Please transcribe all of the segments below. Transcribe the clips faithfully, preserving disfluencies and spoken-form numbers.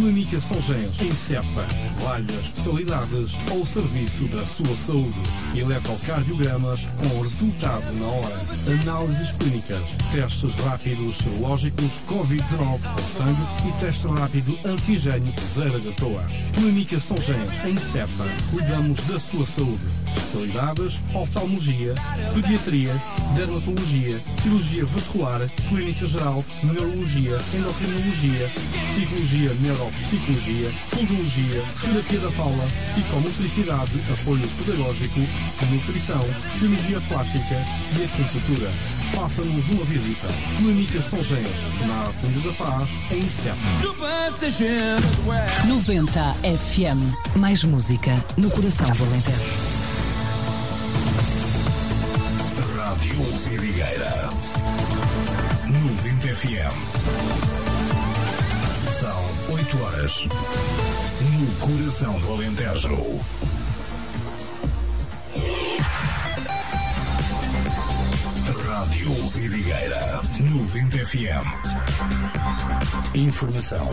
Clínica São Genros, em Cepa. Várias especialidades ao serviço da sua saúde. Eletrocardiogramas com resultado na hora. Análises clínicas. Testes rápidos serológicos covid dezenove com sangue e teste rápido antigênio zero da toa. Clínica São Genros, em Cepa. Cuidamos da sua saúde. Especialidades: oftalmologia, pediatria, dermatologia, cirurgia vascular, clínica geral, neurologia, endocrinologia, psicologia, neuropsicologia, podologia, terapia da fala, psicomotricidade, apoio pedagógico, nutrição, cirurgia plástica e acupuntura. Faça-nos uma visita. Clínica São Genros, na Fundo da Paz, em Cepa. noventa F M. Mais música no coração do Alentejo. Rádio Vidigueira noventa F M. São oito horas no coração do Alentejo. Rádio Vidigueira noventa F M. Informação.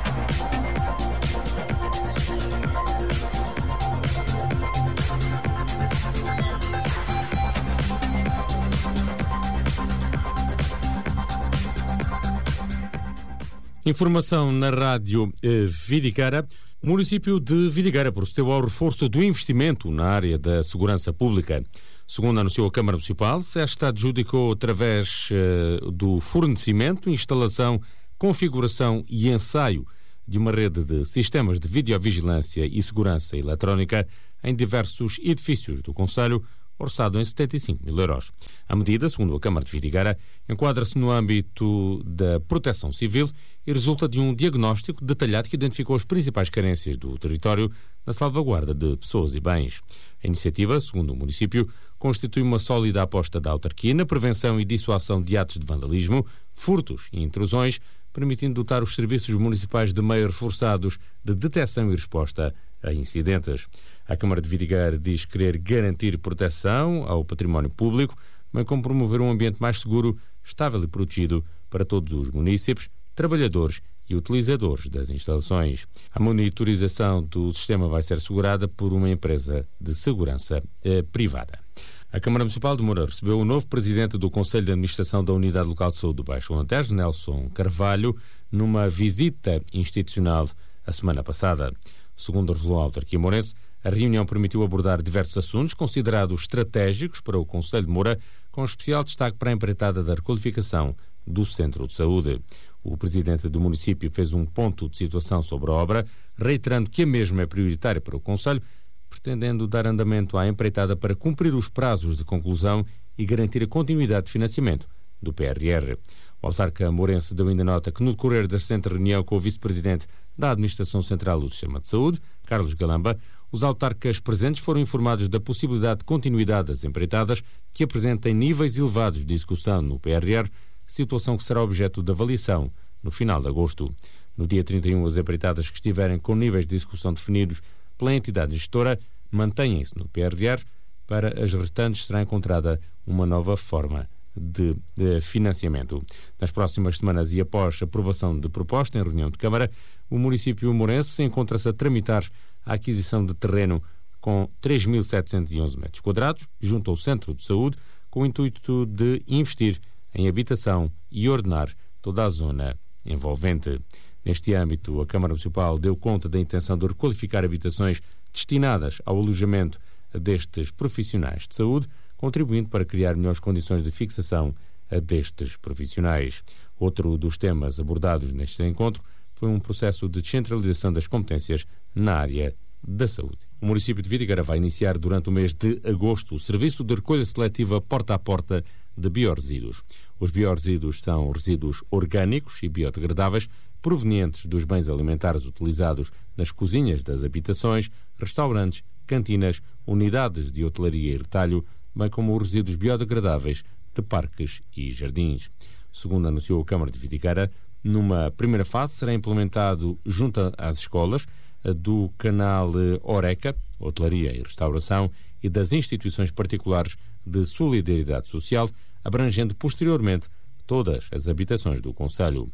Informação na Rádio eh, Vidigueira. O município de Vidigueira procedeu ao reforço do investimento na área da segurança pública. Segundo anunciou a Câmara Municipal, esta adjudicou através eh, do fornecimento, instalação, configuração e ensaio de uma rede de sistemas de videovigilância e segurança eletrónica em diversos edifícios do concelho, orçado em setenta e cinco mil euros. A medida, segundo a Câmara de Vidigueira, enquadra-se no âmbito da proteção civil e resulta de um diagnóstico detalhado que identificou as principais carências do território na salvaguarda de pessoas e bens. A iniciativa, segundo o município, constitui uma sólida aposta da autarquia na prevenção e dissuasão de atos de vandalismo, furtos e intrusões, permitindo dotar os serviços municipais de meios reforçados de detecção e resposta a incidentes. A Câmara de Vidigueira diz querer garantir proteção ao património público, bem como promover um ambiente mais seguro, estável e protegido para todos os munícipes, trabalhadores e utilizadores das instalações. A monitorização do sistema vai ser assegurada por uma empresa de segurança eh, privada. A Câmara Municipal de Moura recebeu o novo presidente do Conselho de Administração da Unidade Local de Saúde do Baixo Alentejo, Nelson Carvalho, numa visita institucional a semana passada. Segundo revelou a autarquia mourense, a reunião permitiu abordar diversos assuntos considerados estratégicos para o Concelho de Moura, com especial destaque para a empreitada da requalificação do Centro de Saúde. O presidente do município fez um ponto de situação sobre a obra, reiterando que a mesma é prioritária para o Concelho, pretendendo dar andamento à empreitada para cumprir os prazos de conclusão e garantir a continuidade de financiamento do P R R. O autarca mourense deu ainda nota que no decorrer da recente reunião com o vice-presidente da Administração Central do Sistema de Saúde, Carlos Galamba, os autarcas presentes foram informados da possibilidade de continuidade das empreitadas que apresentem níveis elevados de execução no P R R, situação que será objeto de avaliação no final de agosto. No dia trinta e um, as empreitadas que estiverem com níveis de execução definidos pela entidade gestora mantêm-se no P R R. Para as restantes será encontrada uma nova forma de, de financiamento. Nas próximas semanas e após a aprovação de proposta em reunião de Câmara, o município mourense encontra-se a tramitar a aquisição de terreno com três mil setecentos e onze metros quadrados junto ao Centro de Saúde, com o intuito de investir em habitação e ordenar toda a zona envolvente. Neste âmbito, a Câmara Municipal deu conta da intenção de requalificar habitações destinadas ao alojamento destes profissionais de saúde, contribuindo para criar melhores condições de fixação destes profissionais. Outro dos temas abordados neste encontro foi um processo de descentralização das competências na área da saúde. O município de Vidigueira vai iniciar durante o mês de agosto o serviço de recolha seletiva porta a porta de biorresíduos. Os biorresíduos são resíduos orgânicos e biodegradáveis provenientes dos bens alimentares utilizados nas cozinhas das habitações, restaurantes, cantinas, unidades de hotelaria e retalho, bem como os resíduos biodegradáveis de parques e jardins. Segundo anunciou a Câmara de Vidigueira, numa primeira fase será implementado junto às escolas do canal Oreca, hotelaria e restauração, e das instituições particulares de solidariedade social, abrangendo posteriormente todas as habitações do concelho.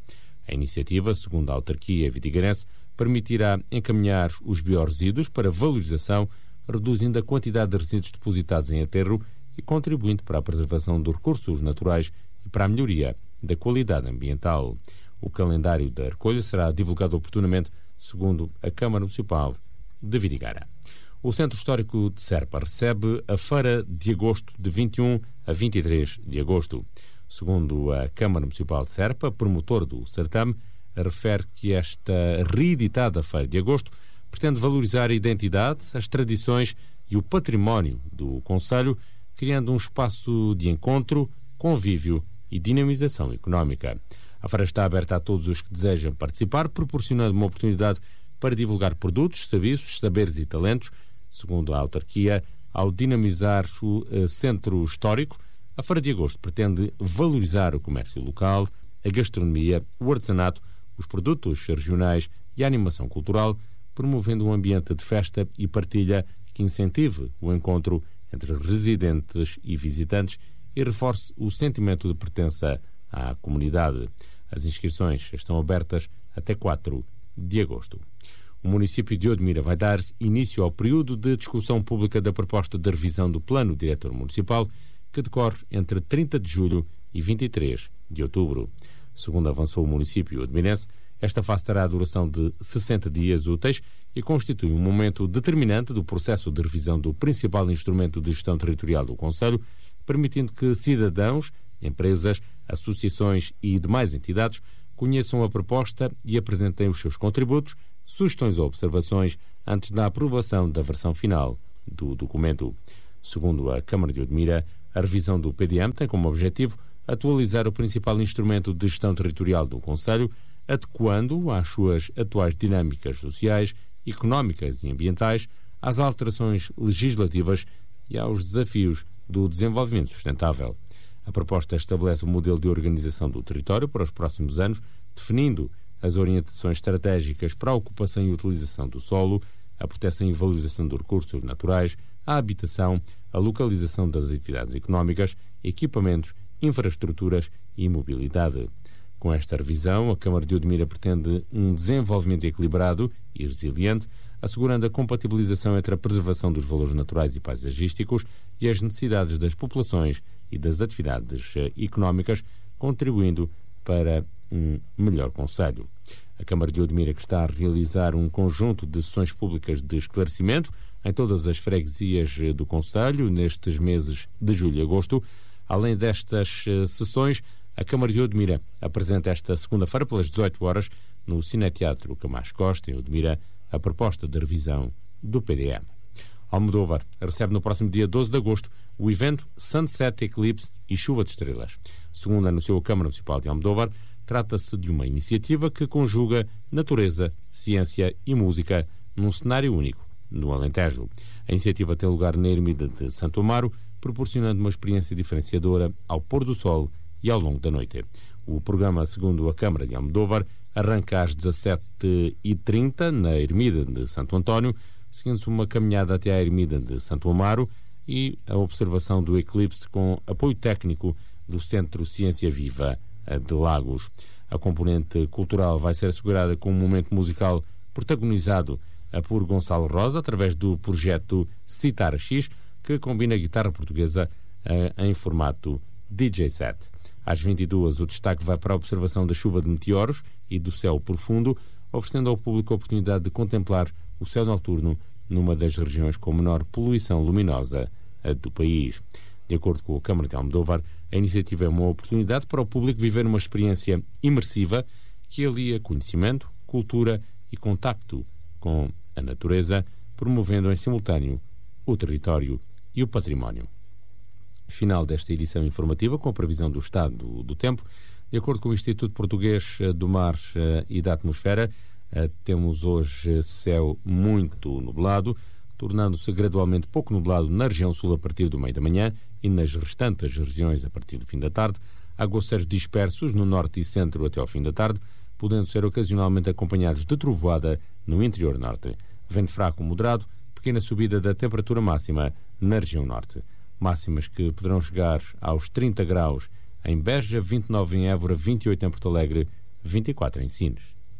A iniciativa, segundo a autarquia vidigarense, permitirá encaminhar os biorresíduos para valorização, reduzindo a quantidade de resíduos depositados em aterro e contribuindo para a preservação dos recursos naturais e para a melhoria da qualidade ambiental. O calendário da recolha será divulgado oportunamente, segundo a Câmara Municipal de Vidigara. O Centro Histórico de Serpa recebe a Feira de Agosto de vinte e um a vinte e três de agosto. Segundo a Câmara Municipal de Serpa, promotor do certame, refere que esta reeditada Feira de Agosto pretende valorizar a identidade, as tradições e o património do concelho, criando um espaço de encontro, convívio e dinamização económica. A feira está aberta a todos os que desejam participar, proporcionando uma oportunidade para divulgar produtos, serviços, saberes e talentos. Segundo a autarquia, ao dinamizar o uh, centro histórico, a Feira de Agosto pretende valorizar o comércio local, a gastronomia, o artesanato, os produtos regionais e a animação cultural, promovendo um ambiente de festa e partilha que incentive o encontro entre residentes e visitantes e reforce o sentimento de pertença à comunidade. As inscrições estão abertas até quatro de agosto. O município de Odmira vai dar início ao período de discussão pública da proposta de revisão do Plano Diretor Municipal, que decorre entre trinta de julho e vinte e três de outubro. Segundo avançou o município odmirense, esta fase terá a duração de sessenta dias úteis e constitui um momento determinante do processo de revisão do principal instrumento de gestão territorial do concelho, permitindo que cidadãos, empresas, associações e demais entidades conheçam a proposta e apresentem os seus contributos, sugestões ou observações antes da aprovação da versão final do documento. Segundo a Câmara de Odmira, a revisão do P D M tem como objetivo atualizar o principal instrumento de gestão territorial do concelho, adequando às suas atuais dinâmicas sociais, económicas e ambientais, às alterações legislativas e aos desafios do desenvolvimento sustentável. A proposta estabelece um modelo de organização do território para os próximos anos, definindo as orientações estratégicas para a ocupação e utilização do solo, a proteção e valorização dos recursos naturais, a habitação, a localização das atividades económicas, equipamentos, infraestruturas e mobilidade. Com esta revisão, a Câmara de Odmira pretende um desenvolvimento equilibrado e resiliente, assegurando a compatibilização entre a preservação dos valores naturais e paisagísticos e as necessidades das populações e das atividades económicas, contribuindo para um melhor concelho. A Câmara de Odmira, que está a realizar um conjunto de sessões públicas de esclarecimento em todas as freguesias do concelho nestes meses de julho e agosto. Além destas sessões, a Câmara de Odmira apresenta esta segunda-feira, pelas dezoito horas, no Cineteatro Camacho Costa, em Odmira, a proposta de revisão do P D M. Almodóvar recebe no próximo dia doze de agosto o evento Sunset Eclipse e Chuva de Estrelas. Segundo anunciou a Câmara Municipal de Almodóvar, trata-se de uma iniciativa que conjuga natureza, ciência e música num cenário único, no Alentejo. A iniciativa tem lugar na Ermida de Santo Amaro, proporcionando uma experiência diferenciadora ao pôr do sol e ao longo da noite. O programa, segundo a Câmara de Almodóvar, arranca às dezassete e trinta na Ermida de Santo António, seguindo-se uma caminhada até à Ermida de Santo Amaro e a observação do eclipse com apoio técnico do Centro Ciência Viva de Lagos. A componente cultural vai ser assegurada com um momento musical protagonizado por Gonçalo Rosa, através do projeto Citara X, que combina a guitarra portuguesa uh, em formato D J set. Às vinte e duas, o destaque vai para a observação da chuva de meteoros e do céu profundo, oferecendo ao público a oportunidade de contemplar o céu noturno numa das regiões com menor poluição luminosa uh, do país. De acordo com a Câmara de Almodóvar, a iniciativa é uma oportunidade para o público viver uma experiência imersiva que alia conhecimento, cultura e contacto com a natureza, promovendo em simultâneo o território e o património. Final desta edição informativa com a previsão do estado do, do tempo. De acordo com o Instituto Português do Mar e da Atmosfera, temos hoje céu muito nublado, tornando-se gradualmente pouco nublado na região sul a partir do meio da manhã e nas restantes regiões a partir do fim da tarde. Aguaceiros dispersos no norte e centro até ao fim da tarde, podendo ser ocasionalmente acompanhados de trovoada no interior norte. Vento fraco moderado, pequena subida da temperatura máxima na região norte. Máximas que poderão chegar aos trinta graus em Beja, vinte e nove em Évora, vinte e oito em Porto Alegre, vinte e quatro em Sines.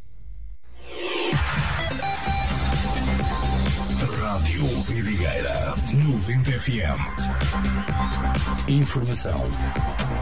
Rádio Vidigueira noventa F M. Informação